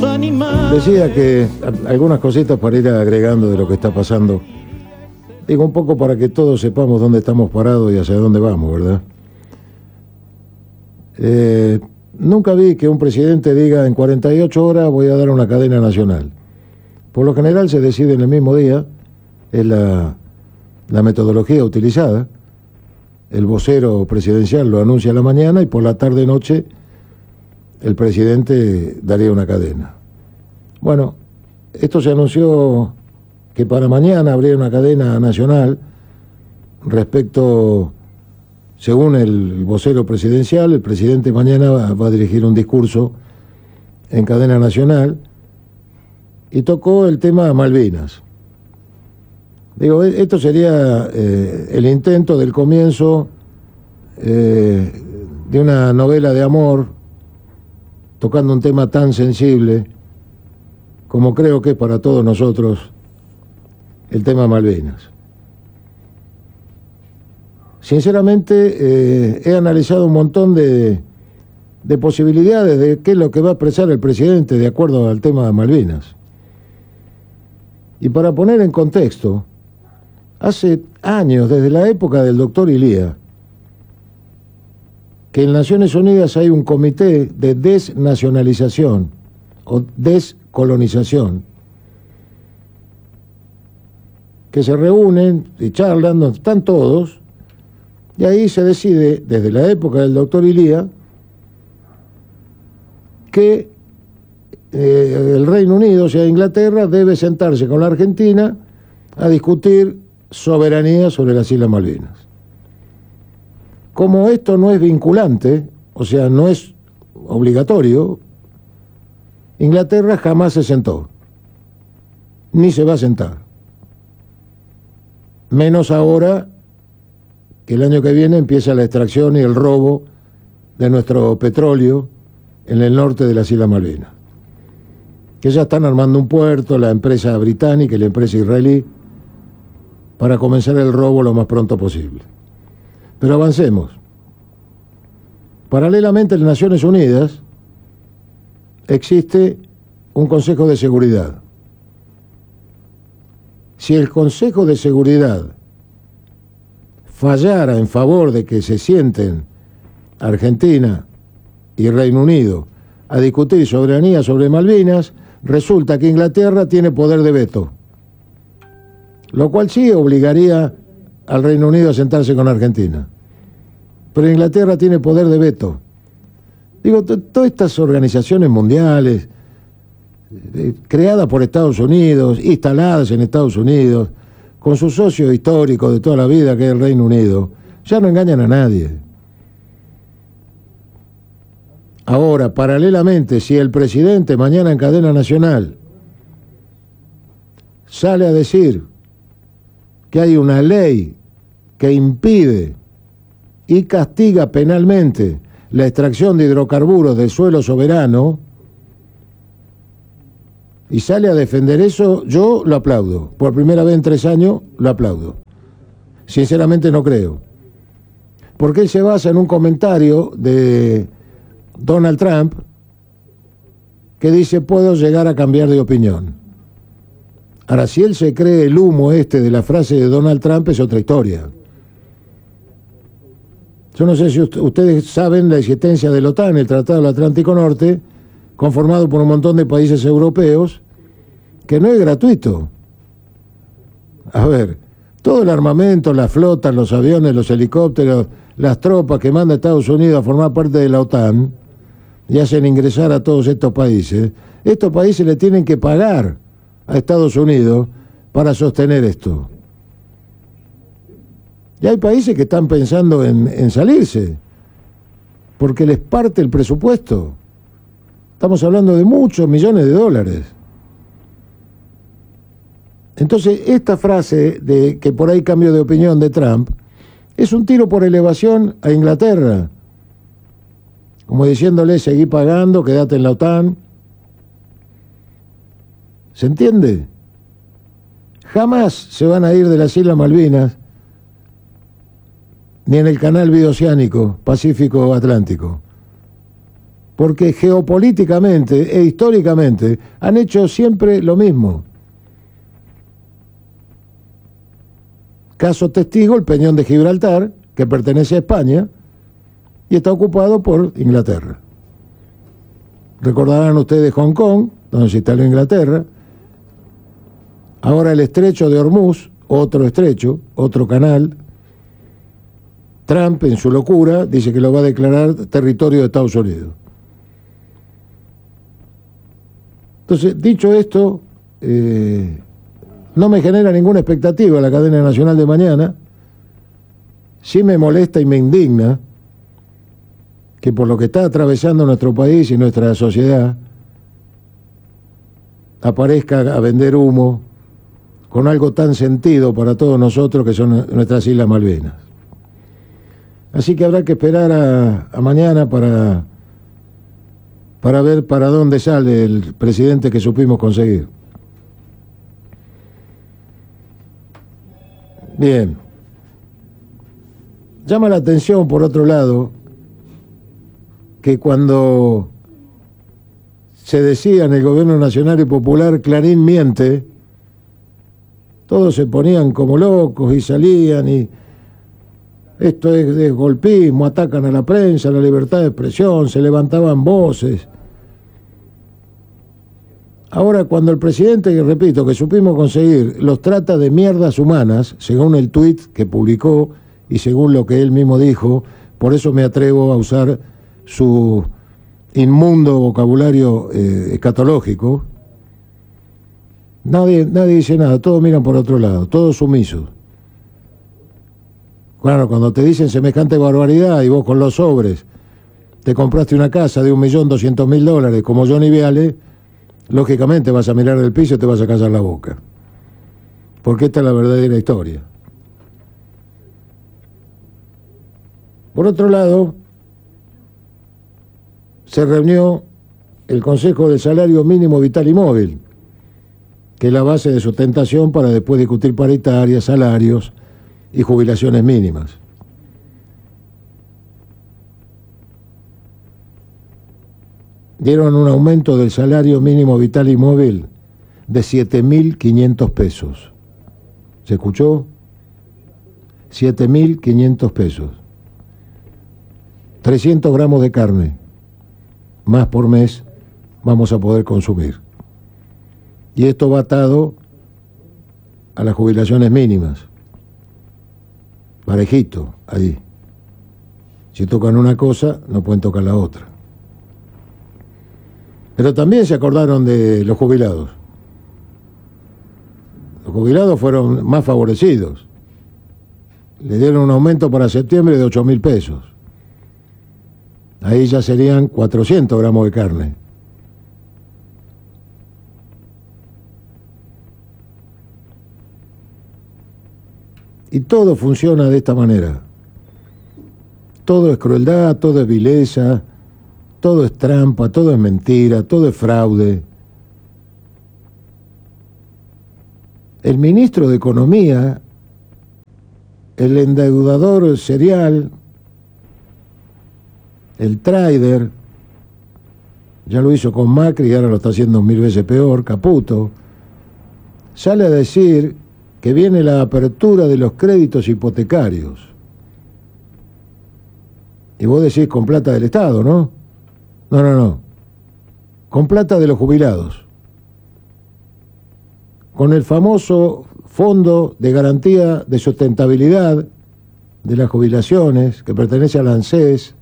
animales. Decía que algunas cositas para ir agregando de lo que está pasando. Digo, un poco para que todos sepamos dónde estamos parados y hacia dónde vamos, ¿verdad? Nunca vi que un presidente diga en 48 horas voy a dar una cadena nacional. Por lo general se decide en el mismo día, es la metodología utilizada. El vocero presidencial lo anuncia a la mañana y por la tarde-noche el presidente daría una cadena. Bueno, esto se anunció que para mañana habría una cadena nacional respecto, según el vocero presidencial, el presidente mañana va a dirigir un discurso en cadena nacional y tocó el tema Malvinas. Digo, esto sería el intento del comienzo de una novela de amor, tocando un tema tan sensible como creo que es para todos nosotros el tema Malvinas. Sinceramente, he analizado un montón de posibilidades de qué es lo que va a expresar el presidente de acuerdo al tema de Malvinas. Y para poner en contexto, hace años, desde la época del doctor Ilía, que en Naciones Unidas hay un comité de desnacionalización o descolonización, que se reúnen y charlan, donde están todos, y ahí se decide, desde la época del doctor Ilía, que el Reino Unido, o sea, Inglaterra, debe sentarse con la Argentina a discutir soberanía sobre las Islas Malvinas. Como esto no es vinculante, o sea, no es obligatorio, Inglaterra jamás se sentó, ni se va a sentar. Menos ahora que el año que viene empieza la extracción y el robo de nuestro petróleo en el norte de las Islas Malvinas. Que ya están armando un puerto, la empresa británica y la empresa israelí, para comenzar el robo lo más pronto posible. Pero avancemos. Paralelamente en las Naciones Unidas existe un Consejo de Seguridad. Si el Consejo de Seguridad fallara en favor de que se sienten Argentina y Reino Unido a discutir soberanía sobre Malvinas, resulta que Inglaterra tiene poder de veto, lo cual sí obligaría al Reino Unido a sentarse con Argentina. Pero Inglaterra tiene poder de veto. Digo, todas estas organizaciones mundiales, creadas por Estados Unidos, instaladas en Estados Unidos, con su socio histórico de toda la vida, que es el Reino Unido, ya no engañan a nadie. Ahora, paralelamente, si el presidente mañana en cadena nacional sale a decir que hay una ley que impide y castiga penalmente la extracción de hidrocarburos del suelo soberano, y sale a defender eso, yo lo aplaudo. Por primera vez en 3 años, lo aplaudo. Sinceramente no creo. Porque él se basa en un comentario de Donald Trump que dice, puedo llegar a cambiar de opinión. Ahora, si él se cree el humo de la frase de Donald Trump, es otra historia. Yo no sé si ustedes saben la existencia de la OTAN, el Tratado del Atlántico Norte, conformado por un montón de países europeos, que no es gratuito. A ver, todo el armamento, las flotas, los aviones, los helicópteros, las tropas que manda Estados Unidos a formar parte de la OTAN y hacen ingresar a todos estos países le tienen que pagar a Estados Unidos para sostener esto. Y hay países que están pensando en salirse, porque les parte el presupuesto. Estamos hablando de muchos millones de dólares. Entonces, esta frase de que por ahí cambio de opinión de Trump es un tiro por elevación a Inglaterra, como diciéndole, seguí pagando, quédate en la OTAN. ¿Se entiende? Jamás se van a ir de las Islas Malvinas, ni en el canal bioceánico, Pacífico o Atlántico. porque geopolíticamente e históricamente han hecho siempre lo mismo. Caso testigo, el Peñón de Gibraltar, que pertenece a España y está ocupado por Inglaterra. Recordarán ustedes Hong Kong, donde se instaló Inglaterra. Ahora el estrecho de Hormuz, otro estrecho, otro canal. Trump, en su locura, dice que lo va a declarar territorio de Estados Unidos. Entonces, dicho esto, no me genera ninguna expectativa la cadena nacional de mañana. Sí me molesta y me indigna que por lo que está atravesando nuestro país y nuestra sociedad aparezca a vender humo con algo tan sentido para todos nosotros que son nuestras Islas Malvinas. Así que habrá que esperar a mañana para ver para dónde sale el presidente que supimos conseguir. Bien. Llama la atención, por otro lado, que cuando se decía en el gobierno nacional y popular Clarín miente, todos se ponían como locos y salían y esto es de golpismo, atacan a la prensa, a la libertad de expresión, se levantaban voces. Ahora, cuando el presidente, que repito, que supimos conseguir, los trata de mierdas humanas, según el tuit que publicó y según lo que él mismo dijo, por eso me atrevo a usar su inmundo vocabulario escatológico, nadie dice nada, todos miran por otro lado, todos sumisos. Claro, cuando te dicen semejante barbaridad y vos con los sobres te compraste una casa de $1.200.000 como Johnny Viale, lógicamente vas a mirar el piso y te vas a callar la boca. Porque esta es la verdadera historia. Por otro lado, se reunió el Consejo del Salario Mínimo Vital y Móvil, que es la base de sustentación para después discutir paritarias, salarios y jubilaciones mínimas. Dieron un aumento del salario mínimo vital y móvil de 7.500 pesos. ¿Se escuchó? 7.500 pesos. 300 gramos de carne, más por mes, vamos a poder consumir. Y esto va atado a las jubilaciones mínimas. Parejito, ahí. Si tocan una cosa, no pueden tocar la otra. Pero también se acordaron de los jubilados. Los jubilados fueron más favorecidos. Le dieron un aumento para septiembre de 8.000 pesos. Ahí ya serían 400 gramos de carne. Y todo funciona de esta manera. Todo es crueldad, todo es vileza, todo es trampa, todo es mentira, todo es fraude. El ministro de Economía, el endeudador serial, el trader, ya lo hizo con Macri y ahora lo está haciendo 1000 veces peor, Caputo, sale a decir que viene la apertura de los créditos hipotecarios. Y vos decís con plata del Estado, ¿no? No. Con plata de los jubilados. Con el famoso Fondo de Garantía de Sustentabilidad de las Jubilaciones, que pertenece al ANSES,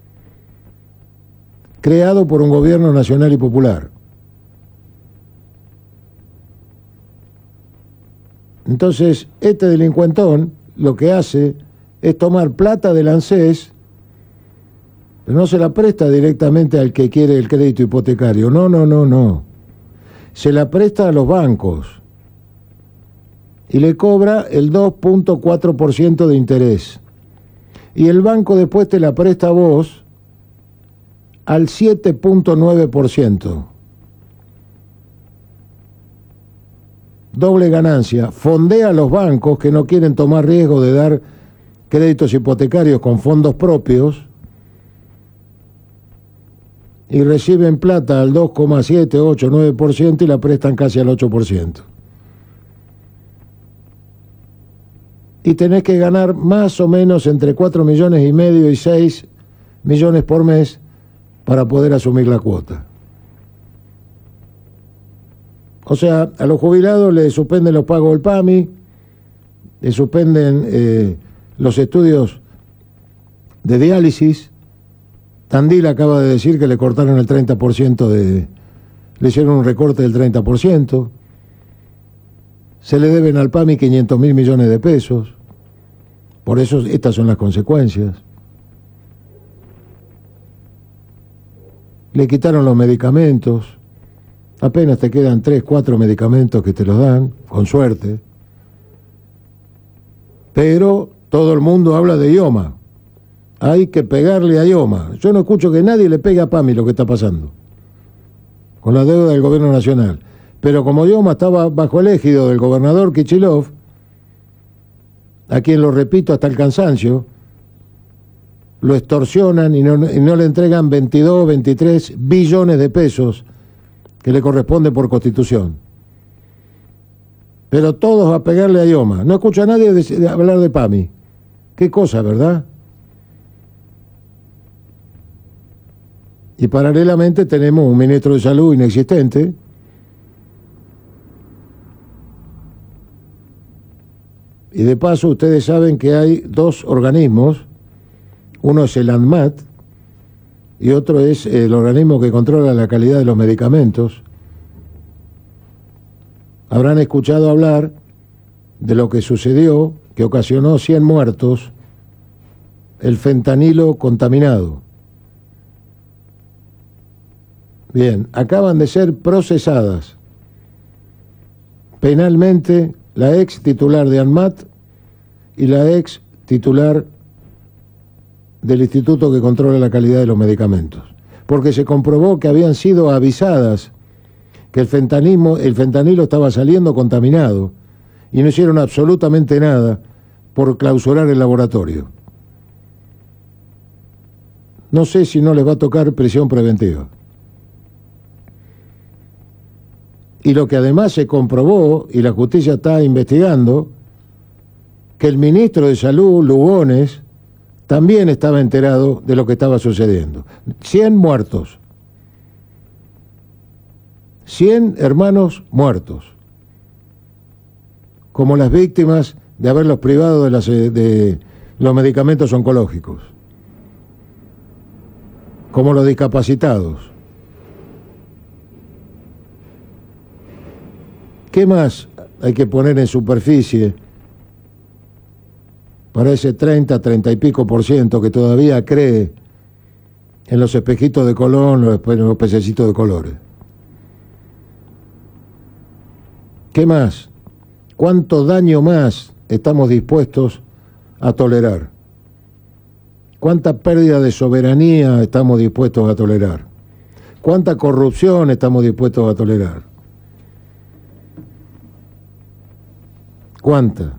creado por un gobierno nacional y popular. Entonces, este delincuentón lo que hace es tomar plata del ANSES, pero no se la presta directamente al que quiere el crédito hipotecario. No. Se la presta a los bancos y le cobra el 2.4% de interés. Y el banco después te la presta a vos al 7.9%. Doble ganancia. Fondea a los bancos que no quieren tomar riesgo de dar créditos hipotecarios con fondos propios y reciben plata al 2,7, 8, 9% y la prestan casi al 8%. Y tenés que ganar más o menos entre 4,5 millones y 6 millones por mes para poder asumir la cuota. O sea, a los jubilados le suspenden los pagos del PAMI, le suspenden los estudios de diálisis. Tandil acaba de decir que le cortaron el 30% le hicieron un recorte del 30%. Se le deben al PAMI 500.000 millones de pesos. Por eso estas son las consecuencias. Le quitaron los medicamentos. Apenas te quedan 3, 4 medicamentos que te los dan, con suerte. Pero todo el mundo habla de IOMA. Hay que pegarle a IOMA. Yo no escucho que nadie le pegue a PAMI lo que está pasando con la deuda del gobierno nacional. Pero como IOMA estaba bajo el ejido del gobernador Kicillof, a quien, lo repito hasta el cansancio, lo extorsionan y no le entregan 22, 23 billones de pesos que le corresponde por Constitución. Pero todos a pegarle a IOMA. No escucho a nadie hablar de PAMI. Qué cosa, ¿verdad? Y paralelamente tenemos un ministro de Salud inexistente, y de paso ustedes saben que hay 2 organismos, uno es el ANMAT y otro es el organismo que controla la calidad de los medicamentos. Habrán escuchado hablar de lo que sucedió, que ocasionó 100 muertos, el fentanilo contaminado. Bien, acaban de ser procesadas penalmente la ex titular de ANMAT y la ex titular del instituto que controla la calidad de los medicamentos, porque se comprobó que habían sido avisadas que el fentanilo estaba saliendo contaminado y no hicieron absolutamente nada por clausurar el laboratorio. No sé si no les va a tocar prisión preventiva. Y lo que además se comprobó, y la justicia está investigando, que el ministro de Salud, Lugones, también estaba enterado de lo que estaba sucediendo. 100 muertos. 100 hermanos muertos. Como las víctimas de haberlos privado de los medicamentos oncológicos. Como los discapacitados. ¿Qué más hay que poner en superficie para ese 30, 30 y pico % que todavía cree en los espejitos de Colón, los pececitos de colores? ¿Qué más? ¿Cuánto daño más estamos dispuestos a tolerar? ¿Cuánta pérdida de soberanía estamos dispuestos a tolerar? ¿Cuánta corrupción estamos dispuestos a tolerar? ¿Cuánta?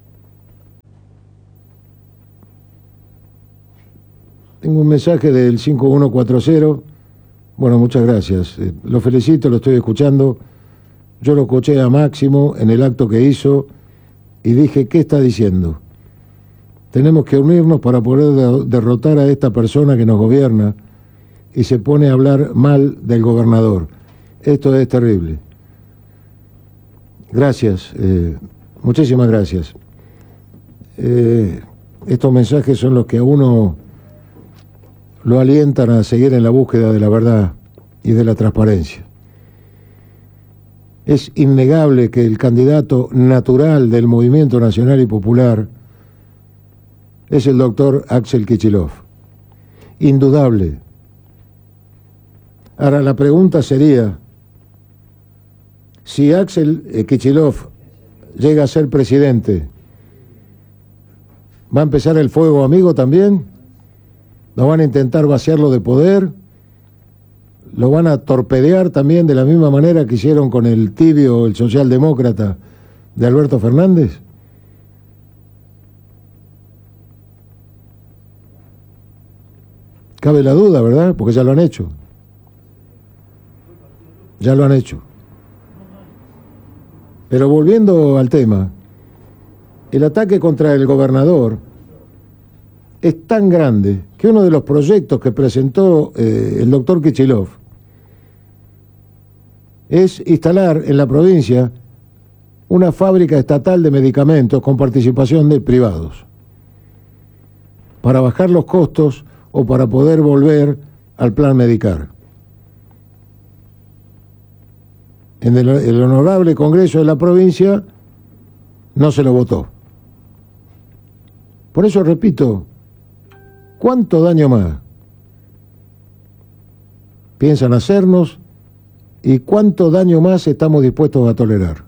Tengo un mensaje del 5140. Bueno, muchas gracias. Lo felicito, lo estoy escuchando. Yo lo escuché a Máximo en el acto que hizo y dije, ¿qué está diciendo? Tenemos que unirnos para poder derrotar a esta persona que nos gobierna, y se pone a hablar mal del gobernador. Esto es terrible. Gracias. Muchísimas gracias. Estos mensajes son los que a uno lo alientan a seguir en la búsqueda de la verdad y de la transparencia. Es innegable que el candidato natural del Movimiento Nacional y Popular es el doctor Axel Kicillof. Indudable. Ahora, la pregunta sería, si Axel Kicillof llega a ser presidente, ¿va a empezar el fuego amigo también? ¿Lo van a intentar vaciarlo de poder? ¿Lo van a torpedear también de la misma manera que hicieron con el tibio, el socialdemócrata de Alberto Fernández? Cabe la duda, ¿verdad? Porque ya lo han hecho. Ya lo han hecho. Pero volviendo al tema, el ataque contra el gobernador es tan grande que uno de los proyectos que presentó el doctor Kichilov es instalar en la provincia una fábrica estatal de medicamentos con participación de privados, para bajar los costos o para poder volver al plan Medicar. En el honorable Congreso de la provincia no se lo votó. Por eso repito, ¿cuánto daño más piensan hacernos y cuánto daño más estamos dispuestos a tolerar?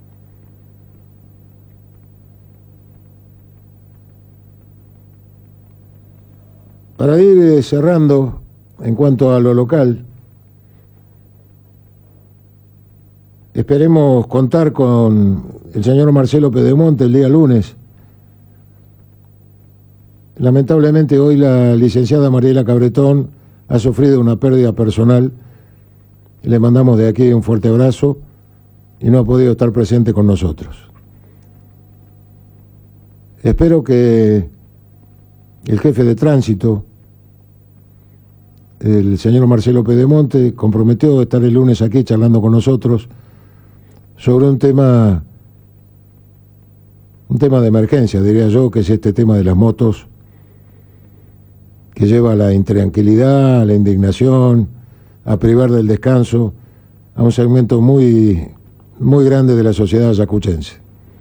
Para ir cerrando en cuanto a lo local, esperemos contar con el señor Marcelo Pedemonte el día lunes. Lamentablemente hoy la licenciada Mariela Cabretón ha sufrido una pérdida personal. Le mandamos de aquí un fuerte abrazo y no ha podido estar presente con nosotros. Espero que el jefe de tránsito, el señor Marcelo Pedemonte, comprometió estar el lunes aquí charlando con nosotros sobre un tema de emergencia, diría yo, que es este tema de las motos, que lleva a la intranquilidad, a la indignación, a privar del descanso a un segmento muy, muy grande de la sociedad ayacuchense.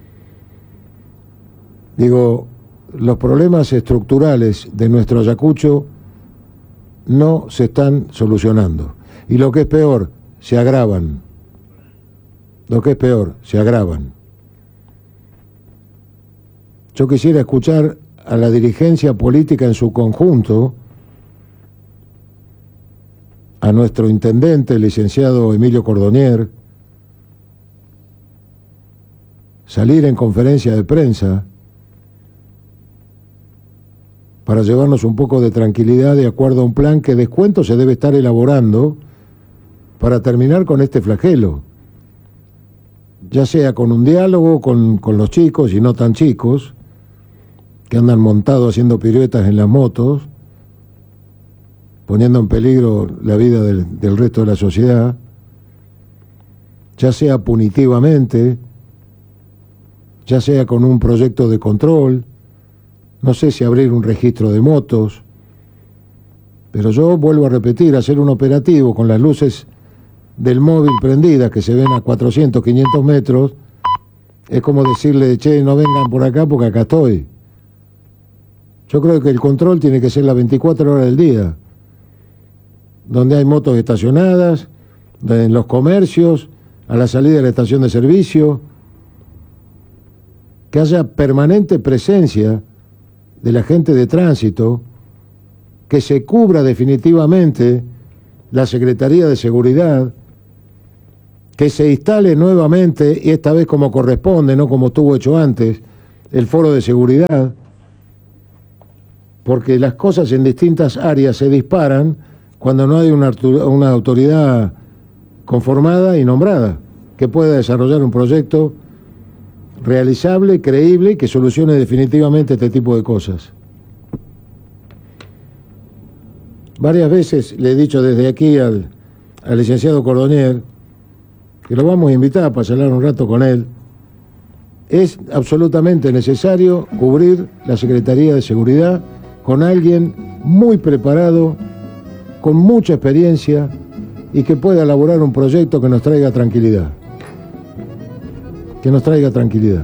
Digo, los problemas estructurales de nuestro Ayacucho no se están solucionando. Y lo que es peor, se agravan. Lo que es peor, se agravan. Yo quisiera escuchar a la dirigencia política en su conjunto, a nuestro intendente, el licenciado Emilio Cordonier, salir en conferencia de prensa para llevarnos un poco de tranquilidad de acuerdo a un plan que descuento se debe estar elaborando para terminar con este flagelo, ya sea con un diálogo con los chicos y no tan chicos, que andan montados haciendo piruetas en las motos, poniendo en peligro la vida del resto de la sociedad, ya sea punitivamente, ya sea con un proyecto de control, no sé si abrir un registro de motos, pero yo vuelvo a repetir, hacer un operativo con las luces del móvil prendidas que se ven a 400, 500 metros, es como decirle, che, no vengan por acá porque acá estoy. Yo creo que el control tiene que ser las 24 horas del día, donde hay motos estacionadas, en los comercios, a la salida de la estación de servicio, que haya permanente presencia de la gente de tránsito, que se cubra definitivamente la Secretaría de Seguridad, que se instale nuevamente, y esta vez como corresponde, no como estuvo hecho antes, el foro de seguridad, porque las cosas en distintas áreas se disparan cuando no hay una autoridad conformada y nombrada que pueda desarrollar un proyecto realizable, creíble y que solucione definitivamente este tipo de cosas. Varias veces le he dicho desde aquí al licenciado Cordonier que lo vamos a invitar para charlar un rato con él. Es absolutamente necesario cubrir la Secretaría de Seguridad con alguien muy preparado, con mucha experiencia y que pueda elaborar un proyecto que nos traiga tranquilidad. Que nos traiga tranquilidad.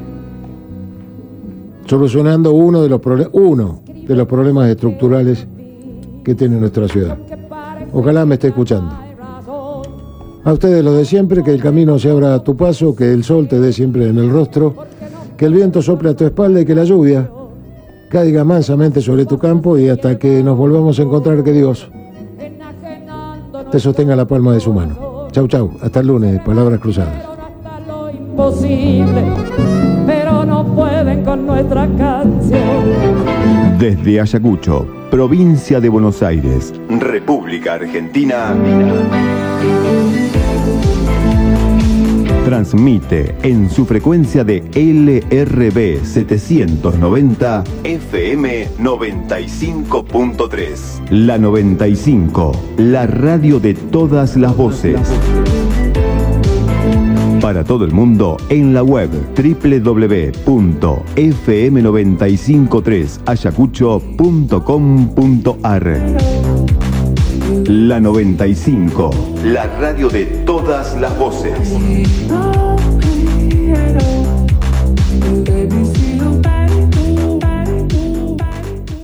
Solucionando uno de los problemas estructurales que tiene nuestra ciudad. Ojalá me esté escuchando. A ustedes lo de siempre, que el camino se abra a tu paso, que el sol te dé siempre en el rostro, que el viento sople a tu espalda y que la lluvia caiga mansamente sobre tu campo, y hasta que nos volvamos a encontrar, que Dios te sostenga la palma de su mano. Chau, chau. Hasta el lunes. Palabras cruzadas. Imposible, pero no pueden con nuestra canción. Desde Ayacucho, provincia de Buenos Aires, República Argentina. Transmite en su frecuencia de LRB 790 FM 95.3. La 95, la radio de todas las voces. Para todo el mundo en la web www.fm953ayacucho.com.ar. La 95, la radio de todas las voces.